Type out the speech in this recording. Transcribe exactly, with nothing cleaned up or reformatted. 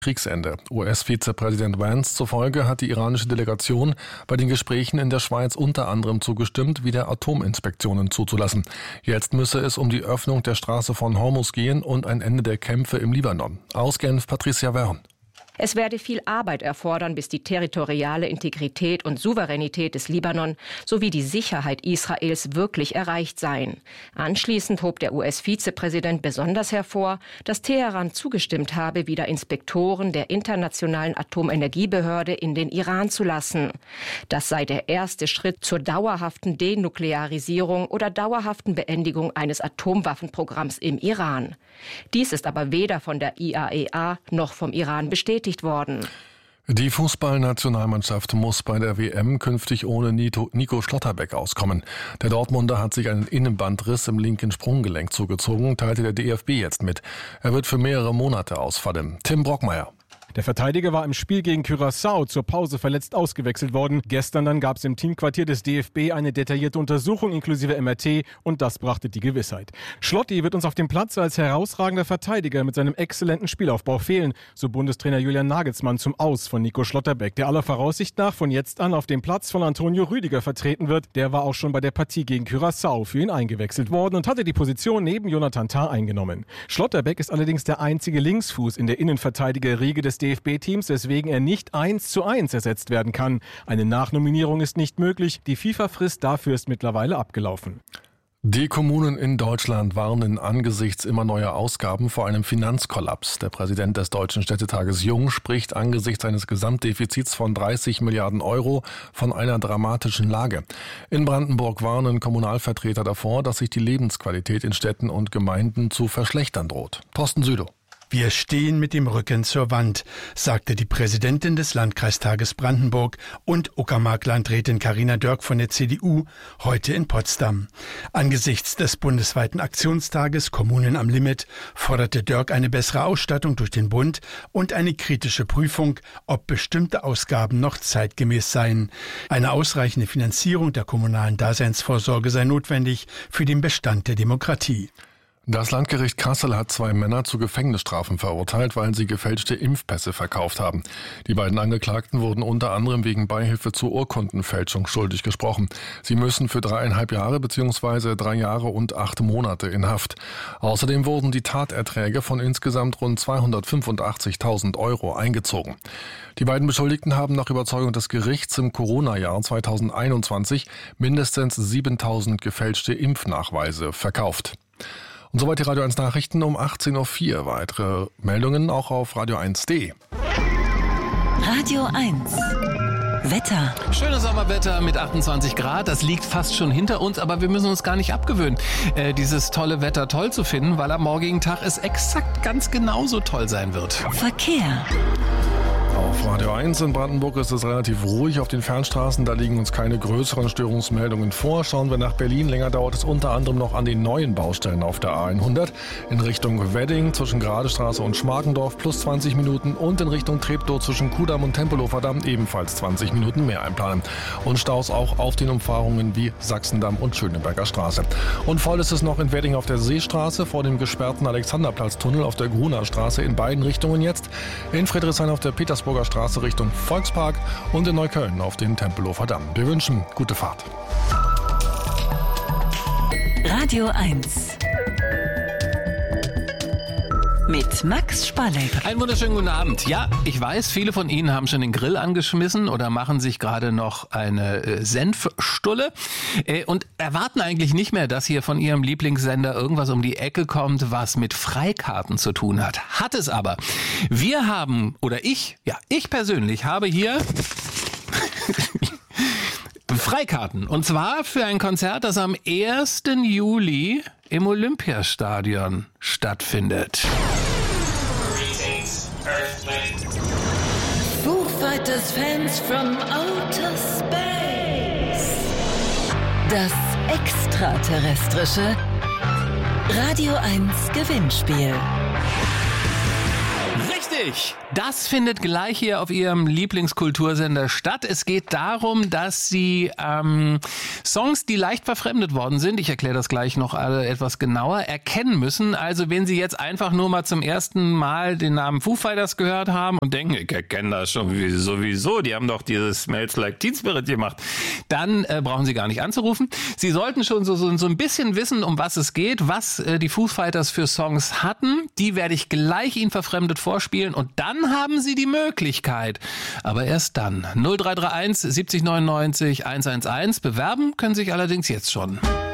Kriegsende. U S-Vizepräsident Vance zufolge hat die iranische Delegation bei den Gesprächen in der Schweiz unter anderem zugestimmt, wieder Atominspektionen zuzulassen. Jetzt müsse es um die Öffnung der Straße von Hormuz gehen und ein Ende der Kämpfe im Libanon. Aus Genf, Patricia Wern. Es werde viel Arbeit erfordern, bis die territoriale Integrität und Souveränität des Libanon sowie die Sicherheit Israels wirklich erreicht seien. Anschließend hob der U S-Vizepräsident besonders hervor, dass Teheran zugestimmt habe, wieder Inspektoren der Internationalen Atomenergiebehörde in den Iran zu lassen. Das sei der erste Schritt zur dauerhaften Denuklearisierung oder dauerhaften Beendigung eines Atomwaffenprogramms im Iran. Dies ist aber weder von der I A E A noch vom Iran bestätigt worden. Die Fußballnationalmannschaft muss bei der W M künftig ohne Nico Schlotterbeck auskommen. Der Dortmunder hat sich einen Innenbandriss im linken Sprunggelenk zugezogen, teilte der D F B jetzt mit. Er wird für mehrere Monate ausfallen. Tim Brockmeier. Der Verteidiger war im Spiel gegen Curaçao zur Pause verletzt ausgewechselt worden. Gestern dann gab es im Teamquartier des D F B eine detaillierte Untersuchung inklusive M R T und das brachte die Gewissheit. Schlotti wird uns auf dem Platz als herausragender Verteidiger mit seinem exzellenten Spielaufbau fehlen, so Bundestrainer Julian Nagelsmann zum Aus von Nico Schlotterbeck, der aller Voraussicht nach von jetzt an auf dem Platz von Antonio Rüdiger vertreten wird. Der war auch schon bei der Partie gegen Curaçao für ihn eingewechselt worden und hatte die Position neben Jonathan Tah eingenommen. Schlotterbeck ist allerdings der einzige Linksfuß in der Innenverteidigerriege des D F B-Teams, weswegen er nicht eins zu eins ersetzt werden kann. Eine Nachnominierung ist nicht möglich. Die FIFA-Frist dafür ist mittlerweile abgelaufen. Die Kommunen in Deutschland warnen angesichts immer neuer Ausgaben vor einem Finanzkollaps. Der Präsident des Deutschen Städtetages Jung spricht angesichts eines Gesamtdefizits von dreißig Milliarden Euro von einer dramatischen Lage. In Brandenburg warnen Kommunalvertreter davor, dass sich die Lebensqualität in Städten und Gemeinden zu verschlechtern droht. Thorsten Südow. Wir stehen mit dem Rücken zur Wand, sagte die Präsidentin des Landkreistages Brandenburg und Uckermark-Landrätin Carina Dörk von der C D U heute in Potsdam. Angesichts des bundesweiten Aktionstages Kommunen am Limit forderte Dörk eine bessere Ausstattung durch den Bund und eine kritische Prüfung, ob bestimmte Ausgaben noch zeitgemäß seien. Eine ausreichende Finanzierung der kommunalen Daseinsvorsorge sei notwendig für den Bestand der Demokratie. Das Landgericht Kassel hat zwei Männer zu Gefängnisstrafen verurteilt, weil sie gefälschte Impfpässe verkauft haben. Die beiden Angeklagten wurden unter anderem wegen Beihilfe zur Urkundenfälschung schuldig gesprochen. Sie müssen für dreieinhalb Jahre bzw. drei Jahre und acht Monate in Haft. Außerdem wurden die Taterträge von insgesamt rund zweihundertfünfundachtzigtausend Euro eingezogen. Die beiden Beschuldigten haben nach Überzeugung des Gerichts im Corona-Jahr zweitausendeinundzwanzig mindestens siebentausend gefälschte Impfnachweise verkauft. Und soweit die Radio eins Nachrichten um achtzehn Uhr vier. Weitere Meldungen auch auf radio eins punkt de. Radio eins. Wetter. Schönes Sommerwetter mit achtundzwanzig Grad. Das liegt fast schon hinter uns, aber wir müssen uns gar nicht abgewöhnen, äh, dieses tolle Wetter toll zu finden, weil am morgigen Tag es exakt ganz genauso toll sein wird. Verkehr. Auf Radio eins in Brandenburg ist es relativ ruhig auf den Fernstraßen. Da liegen uns keine größeren Störungsmeldungen vor. Schauen wir nach Berlin. Länger dauert es unter anderem noch an den neuen Baustellen auf der A hundert. In Richtung Wedding zwischen Gradestraße und Schmargendorf plus zwanzig Minuten und in Richtung Treptow zwischen Kudamm und Tempelhofer Damm ebenfalls zwanzig Minuten mehr einplanen. Und Staus auch auf den Umfahrungen wie Sachsendamm und Schöneberger Straße. Und voll ist es noch in Wedding auf der Seestraße vor dem gesperrten Alexanderplatztunnel auf der Gruner Straße in beiden Richtungen jetzt. In Friedrichshain auf der Petersburger Straße Richtung Volkspark und in Neukölln auf dem Tempelhofer Damm. Wir wünschen gute Fahrt. Radio eins. Mit Max Spalleck. Einen wunderschönen guten Abend. Ja, ich weiß, viele von Ihnen haben schon den Grill angeschmissen oder machen sich gerade noch eine äh, Senfstulle äh, und erwarten eigentlich nicht mehr, dass hier von Ihrem Lieblingssender irgendwas um die Ecke kommt, was mit Freikarten zu tun hat. Hat es aber. Wir haben, oder ich, ja, ich persönlich habe hier Freikarten. Und zwar für ein Konzert, das am ersten Juli im Olympiastadion stattfindet. Foo Fighters Fans from Outer Space. Das extraterrestrische Radio eins Gewinnspiel. Richtig! Richtig! Das findet gleich hier auf Ihrem Lieblingskultursender statt. Es geht darum, dass Sie ähm, Songs, die leicht verfremdet worden sind, ich erkläre das gleich noch alle etwas genauer, erkennen müssen. Also wenn Sie jetzt einfach nur mal zum ersten Mal den Namen Foo Fighters gehört haben und denken, ich erkenne das schon sowieso, die haben doch dieses Smells Like Teen Spirit gemacht, dann äh, brauchen Sie gar nicht anzurufen. Sie sollten schon so, so, so ein bisschen wissen, um was es geht, was äh, die Foo Fighters für Songs hatten. Die werde ich gleich Ihnen verfremdet vorspielen und dann haben Sie die Möglichkeit. Aber erst dann. null drei drei eins siebzig neunundneunzig hundertelf. Bewerben können sich allerdings jetzt schon.